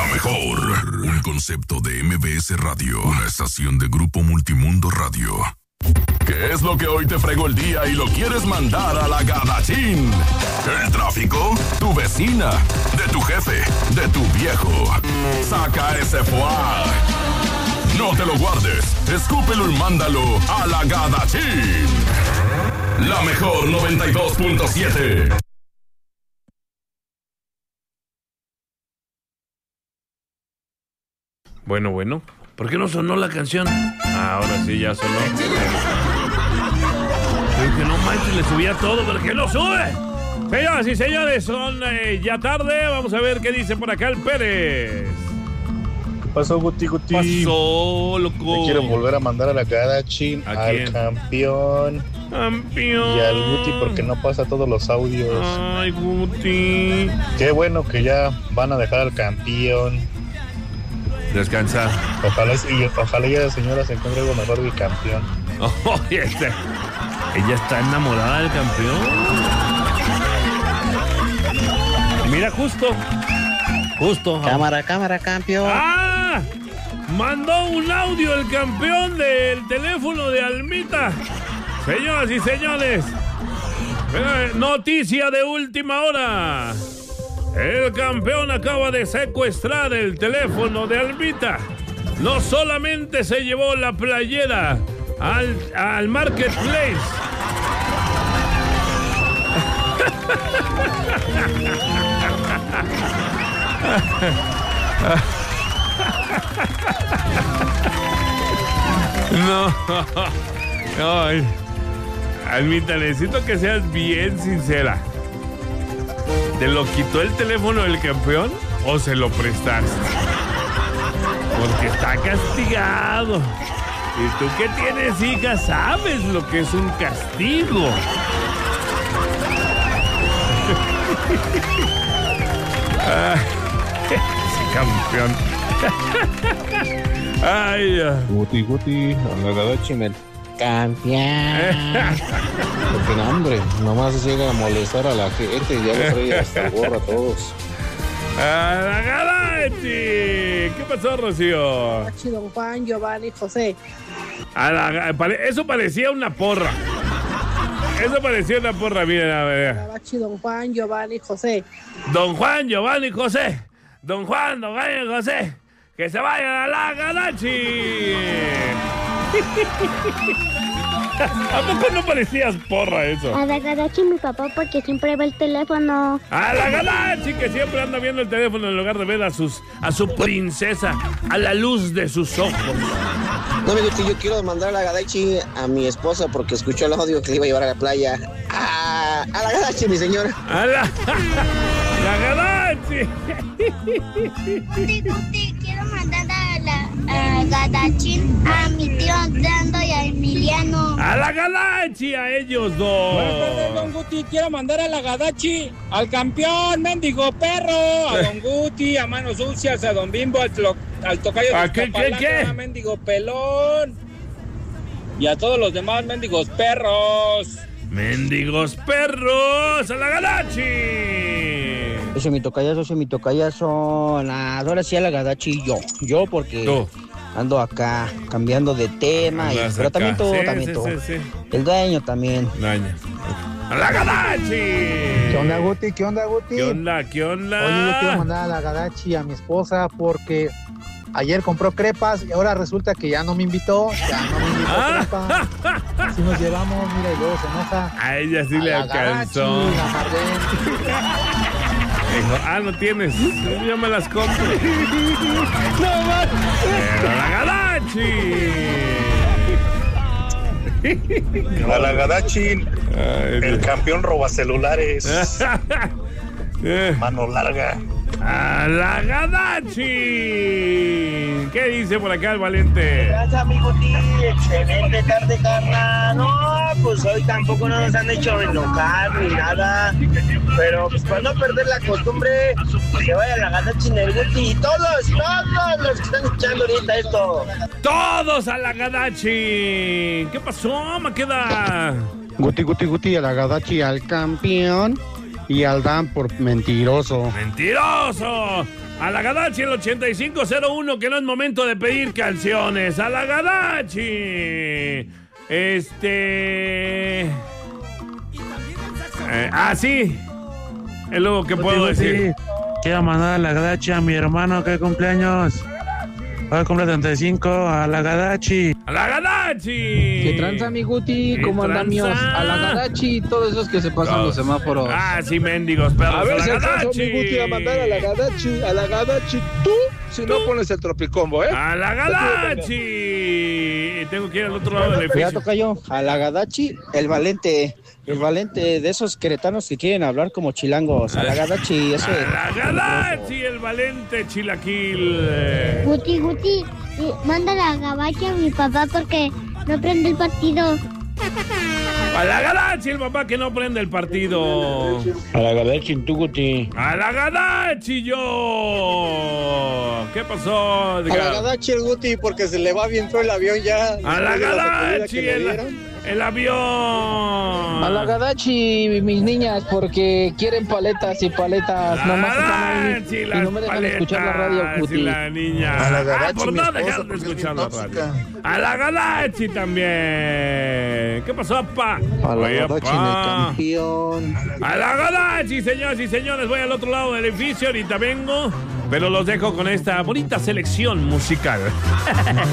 mejor. Un concepto de MBS Radio. Una estación de Grupo Multimundo Radio. ¿Qué es lo que hoy te fregó el día y lo quieres mandar a la Gadachín? ¿El tráfico? ¿Tu vecina? ¿De tu jefe? ¿De tu viejo? Saca ese fuá. No te lo guardes. Escúpelo y mándalo a la Gadachín. La mejor 92.7. Bueno. ¿Por qué no sonó la canción? Ahora sí ya sonó. Que no manches, le subía todo, ¿por qué no sube? Señoras y señores, son ya tarde. Vamos a ver qué dice por acá el Pérez. ¿Qué pasó, Guti? Pasó, loco. Me quiero volver a mandar a la Gadachín, al campeón. Y al Guti porque no pasa todos los audios. Ay, Guti. Qué bueno que ya van a dejar al campeón descansar. Ojalá ya la señora se encuentre algo mejor que campeón. Ella está enamorada del campeón. Mira, justo. Cámara, campeón. ¡Ah! Mandó un audio el campeón del teléfono de Almita. Señoras y señores, noticia de última hora. El campeón acaba de secuestrar el teléfono de Almita. No solamente se llevó la playera al marketplace. No. Ay. Almita, necesito que seas bien sincera. ¿Te lo quitó el teléfono del campeón o se lo prestaste? Porque está castigado. Y tú que tienes hija sabes lo que es un castigo. Ese campeón. Ay, Guti, a la Gadachín, el Campeón. porque no, hombre, nomás llega a molestar a la gente y ya le trae hasta el gorro a todos. ¡A la Gadachi! ¿Qué pasó, Rocío? Don Juan, Giovanni, José. Eso parecía una porra. Miren, a ver. Don Juan, Giovanni, José. Don Juan, Giovanni, José. Don Juan, José. Que se vayan a la Gadachi. ¿A poco no parecías porra eso? A la Gadachi mi papá porque siempre ve el teléfono. A la Gadachi que siempre anda viendo el teléfono en lugar de ver a su princesa a la luz de sus ojos. No, amigo, yo quiero mandar a la Gadachi a mi esposa porque escuchó el audio que le iba a llevar a la playa. A la Gadachi, mi señora. A la Gadachi. Guti, quiero mandar a la Gadachín a mi tío Orlando y a Emiliano. A la Gadachi, a ellos dos. Buenas tardes, don Guti. Quiero mandar a la Gadachi al campeón, mendigo perro. A don Guti, a Manos Sucias, a don Bimbo, al tocayo de ¿Qué? Mendigo pelón. Y a todos los demás mendigos perros. ¡Mendigos perros! ¡A la Gadachi! Soy mi tocayazo. Ahora sí a la Gadachi yo porque ando acá cambiando de tema. Pero también todo. Sí. El dueño también. ¡A la Gadachi! ¿Qué onda, Guti? ¿Qué onda? Oye, yo quiero mandar a la Gadachi a mi esposa porque ayer compró crepas y ahora resulta que ya no me invitó. Crepa. Así nos llevamos, mira, y luego se enoja. A ella sí le alcanzó. Dijo, no tienes. Yo me las compro. No más. Pero la Gadachi. A la Gadachín, el campeón roba celulares. Mano larga. A la Gadachi. ¿Qué dice por acá el Valente? Gracias, amigo T. Excelente tarde, carnal. No, pues hoy tampoco nos han hecho enojar ni nada. Pero pues para no perder la costumbre, que vaya a la Gadachi en el Guti. Y todos los que están escuchando ahorita esto. ¡Todos a la Gadachi! ¿Qué pasó, Maqueda? Guti, a la Gadachi al campeón y al Dan por mentiroso. ¡Mentiroso! A la Gadachi, el 8501, que no es momento de pedir canciones. A la Gadachi. Sí. Es lo que puedo decir. Quiero mandar a la Gadachi a mi hermano que cumpleaños. Hoy cumple 35, a la Gadachi. ¡A la Gadachi! ¿Qué tranza, mi Guti? ¿Cómo andan míos? A la Gadachi, todos esos que se pasan los semáforos. Sí, mendigos perros. A ver, a si la alcanzo mi Guti a mandar a la Gadachi, tú, si no pones el tropicombo, ¿eh? ¡A la Gadachi! Tengo que ir al otro lado del edificio. Ya toca yo. A la Gadachi, el valente de esos queretanos que quieren hablar como chilangos. A la Gadachi, eso es. A la Gadachi, el valente chilaquil. Guti, manda la Gadachi a mi papá porque no prende el partido. A la Gadachi, el papá que no prende el partido. A la Gadachi, tú, Guti. A la Gadachi, yo. ¿Qué pasó? A la Gadachi, el Guti, porque se le va bien feo el avión ya. A la Gadachi, el avión. A la Gadachi, mis niñas, porque quieren paletas y paletas. Nomás están ahí y no me dejan escuchar la radio, Guti. La niña. A la Gadachi, por no dejar de escuchar la radio. A la Gadachi también. ¿Qué pasó, papá? A la Gadachi, el campeón. A la Gadachi, señoras y señores. Voy al otro lado del edificio. Ahorita vengo. Pero los dejo con esta bonita selección musical.